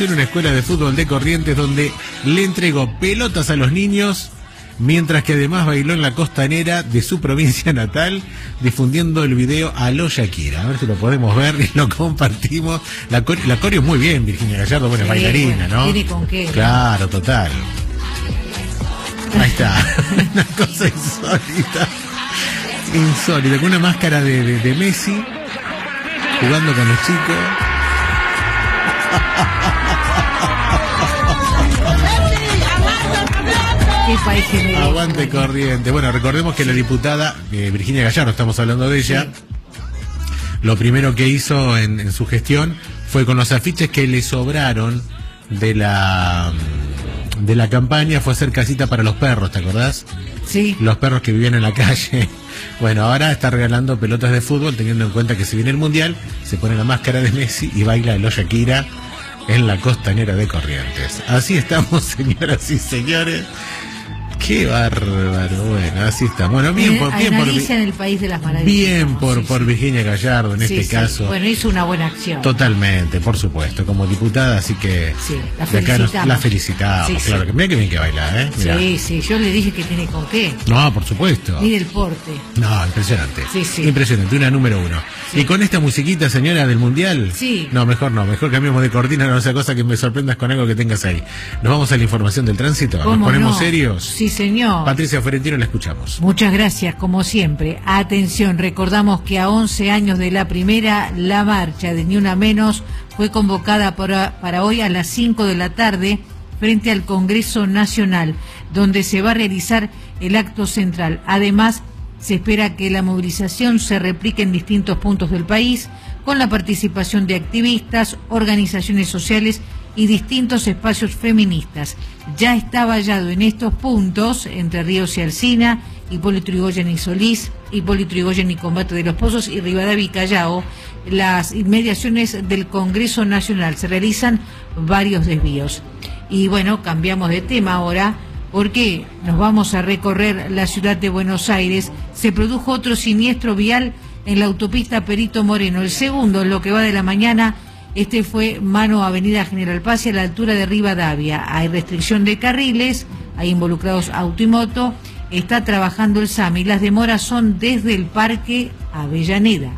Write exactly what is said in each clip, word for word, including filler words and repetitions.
apareció en una escuela de fútbol de Corrientes donde le entregó pelotas a los niños, mientras que además bailó en la costanera de su provincia natal, difundiendo el video a lo Shakira. A ver si lo podemos ver y lo compartimos. La, core, la coreo muy bien, Virginia Gallardo, buena sí, bailarina, bueno, ¿no? Tiene con qué. Claro, total. Ahí está. Una cosa insólita. Insólita, con una máscara de, de, de Messi, jugando con los chicos. ¿Qué país generoso? Aguante Corrientes. Bueno, recordemos que la diputada eh, Virginia Gallardo, estamos hablando de ella, sí. Lo primero que hizo en, en su gestión fue con los afiches que le sobraron de la de la campaña, fue hacer casita para los perros, ¿te acordás? Sí. Los perros que vivían en la calle. Bueno, ahora está regalando pelotas de fútbol, teniendo en cuenta que si viene el Mundial, se pone la máscara de Messi y baila el Shakira en la costanera de Corrientes. Así estamos, señoras y señores. Qué bárbaro. Bueno, así está. Bueno, bien por bien por Alicia en el País de las Maravillas. Bien por sí, por sí. Virginia Gallardo en sí, este sí. caso. Bueno, hizo una buena acción. Totalmente, por supuesto, como diputada, así que sí, la felicitamos. Nos, la felicitamos, sí, claro, sí. que mira que bien que baila, ¿eh? Mirá. Sí, sí, yo le dije que tiene con qué. No, por supuesto. Mire el porte. No, impresionante. Sí, sí. Impresionante, una número uno. Sí. Y con esta musiquita, señora, del Mundial. Sí. No, mejor no, mejor cambiemos de cortina, no sea cosa que me sorprendas con algo que tengas ahí. Nos vamos a la información del tránsito. Nos ponemos no? serios. Sí, señor. Patricia Ferentino, la escuchamos. Muchas gracias, como siempre. Atención, recordamos que a once años de la primera, la marcha de Ni Una Menos fue convocada para, para hoy a las cinco de la tarde frente al Congreso Nacional, donde se va a realizar el acto central. Además, se espera que la movilización se replique en distintos puntos del país, con la participación de activistas, organizaciones sociales y distintos espacios feministas. Ya está vallado en estos puntos, Entre Ríos y Alsina, Hipólito Yrigoyen y Solís, Hipólito Yrigoyen y Combate de los Pozos y Rivadavia y Callao, las inmediaciones del Congreso Nacional. Se realizan varios desvíos. Y bueno, cambiamos de tema ahora, porque nos vamos a recorrer la ciudad de Buenos Aires. Se produjo otro siniestro vial en la autopista Perito Moreno, el segundo en lo que va de la mañana. Este fue mano Avenida General Paz a la altura de Rivadavia. Hay restricción de carriles, hay involucrados auto y moto, está trabajando el SAMI. Las demoras son desde el Parque Avellaneda.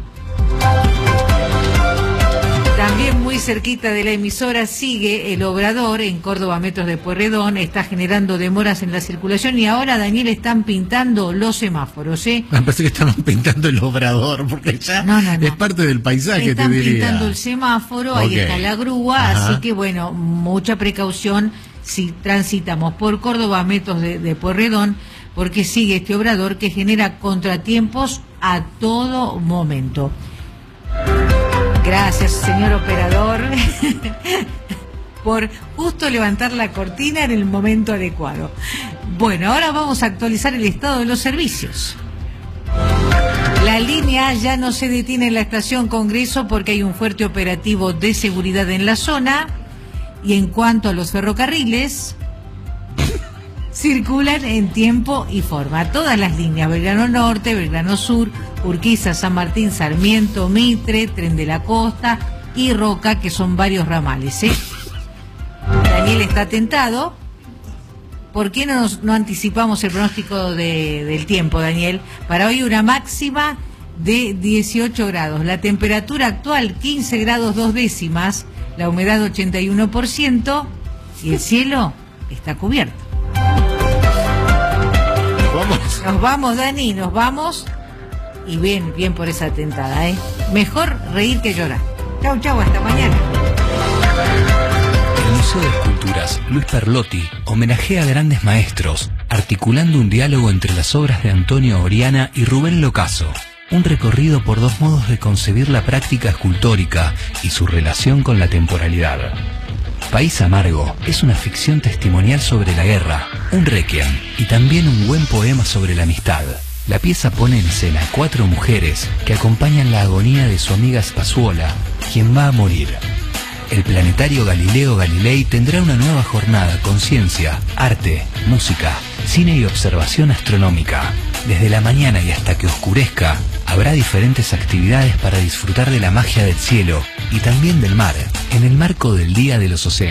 También muy cerquita de la emisora sigue el Obrador en Córdoba, metros de Pueyrredón. Está generando demoras en la circulación y ahora, Daniel, están pintando los semáforos, ¿eh? Me parece que estaban pintando el Obrador, porque ya no, no, no. es parte del paisaje, están te diría. Están pintando el semáforo, okay. Ahí está la grúa, ajá. Así que bueno, mucha precaución si transitamos por Córdoba, metros de, de Pueyrredón, porque sigue este Obrador que genera contratiempos a todo momento. Gracias, señor operador, por justo levantar la cortina en el momento adecuado. Bueno, ahora vamos a actualizar el estado de los servicios. La línea ya no se detiene en la estación Congreso porque hay un fuerte operativo de seguridad en la zona. Y en cuanto a los ferrocarriles, circulan en tiempo y forma. Todas las líneas, Belgrano Norte, Belgrano Sur, Urquiza, San Martín, Sarmiento, Mitre, Tren de la Costa y Roca, que son varios ramales, ¿eh? Daniel está tentado. ¿Por qué no, nos, no anticipamos el pronóstico de, del tiempo, Daniel? Para hoy una máxima de dieciocho grados. La temperatura actual quince grados dos décimas. La humedad ochenta y uno por ciento. Y el cielo está cubierto. Vamos. Nos vamos, Dani, nos vamos. Y bien, bien por esa tentada, ¿eh? Mejor reír que llorar. Chau, chau, hasta mañana. El Museo de Esculturas Luis Perlotti homenajea a grandes maestros, articulando un diálogo entre las obras de Antonio Oriana y Rubén Locaso. Un recorrido por dos modos de concebir la práctica escultórica y su relación con la temporalidad. País Amargo es una ficción testimonial sobre la guerra, un requiem y también un buen poema sobre la amistad. La pieza pone en escena cuatro mujeres que acompañan la agonía de su amiga Spazzuola, quien va a morir. El planetario Galileo Galilei tendrá una nueva jornada con ciencia, arte, música, cine y observación astronómica. Desde la mañana y hasta que oscurezca, habrá diferentes actividades para disfrutar de la magia del cielo y también del mar, en el marco del Día de los Océanos.